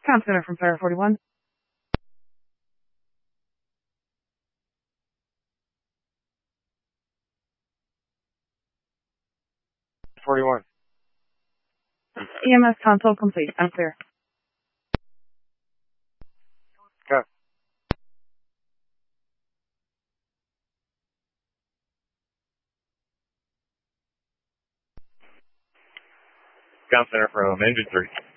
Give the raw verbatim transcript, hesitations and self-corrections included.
Comm Center from Para forty-one. forty-one. E M S console complete. I'm clear. Go. Comm Center from Engine three.